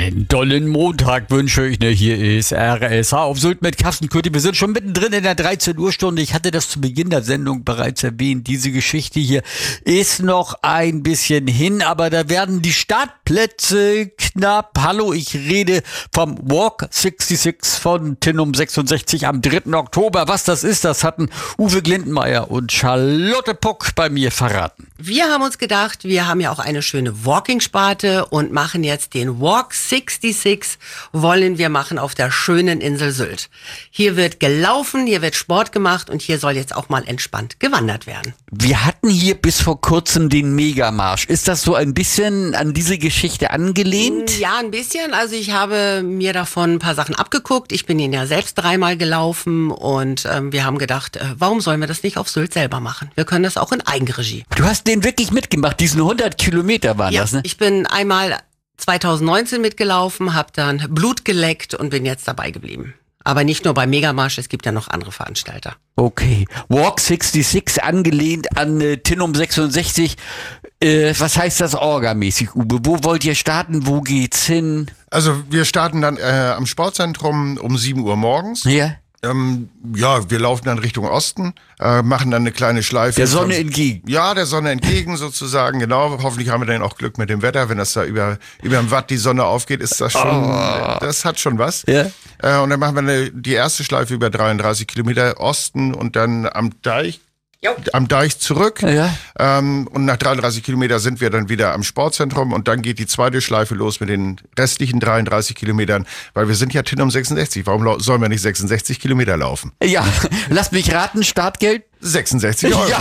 Einen dollen Montag wünsche ich. Hier ist RSH auf Sylt mit Carsten Kürti. Wir sind schon mittendrin in der 13 Uhr Stunde. Ich hatte das zu Beginn der Sendung bereits erwähnt. Diese Geschichte hier ist noch ein bisschen hin, aber da werden die Startplätze knapp. Hallo, ich rede vom Walk 66 von Tinnum 66 am 3. Oktober. Was das ist, das hatten Uwe Glindenmeier und Charlotte Puck bei mir verraten. Wir haben uns gedacht, wir haben ja auch eine schöne Walking-Sparte und machen jetzt den Walk 66, wollen wir machen auf der schönen Insel Sylt. Hier wird gelaufen, hier wird Sport gemacht und hier soll jetzt auch mal entspannt gewandert werden. Wir hatten hier bis vor kurzem den Megamarsch. Ist das so ein bisschen an diese Geschichte angelehnt? Ja, ein bisschen. Also ich habe mir davon ein paar Sachen abgeguckt. Ich bin ihn ja selbst 3-mal gelaufen und wir haben gedacht, warum sollen wir das nicht auf Sylt selber machen? Wir können das auch in Eigenregie. Du hast den wirklich mitgemacht, diesen 100 Kilometer waren das, ne? Ich bin einmal 2019 mitgelaufen, habe dann Blut geleckt und bin jetzt dabei geblieben. Aber nicht nur beim Megamarsch, es gibt ja noch andere Veranstalter. Okay, Walk 66 angelehnt an Tinnum 66. Was heißt das orgamäßig, Uwe? Wo wollt ihr starten? Wo geht's hin? Also wir starten dann am Sportzentrum um 7 Uhr morgens. Ja. Wir laufen dann Richtung Osten, machen dann eine kleine Schleife. Der Sonne entgegen. Ja, der Sonne entgegen sozusagen, genau. Hoffentlich haben wir dann auch Glück mit dem Wetter. Wenn das da über dem Watt die Sonne aufgeht, ist das schon, das hat schon was. Ja. Und dann machen wir die erste Schleife über 33 Kilometer Osten und dann am Deich zurück. Ja. Und nach 33 Kilometern sind wir dann wieder am Sportzentrum und dann geht die zweite Schleife los mit den restlichen 33 Kilometern, weil wir sind ja Tinnum 66. Warum sollen wir nicht 66 Kilometer laufen? Ja, lasst mich raten, Startgeld? 66 Euro.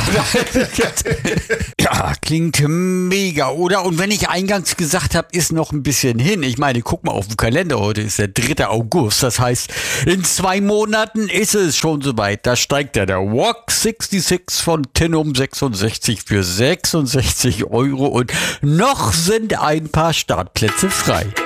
Ja, klingt mega, oder? Und wenn ich eingangs gesagt habe, ist noch ein bisschen hin. Ich meine, guck mal auf den Kalender, heute ist der 3. August. Das heißt, in 2 Monaten ist es schon soweit. Da steigt der Walk 66 von Tinnum 66 für 66 Euro und noch sind ein paar Startplätze frei.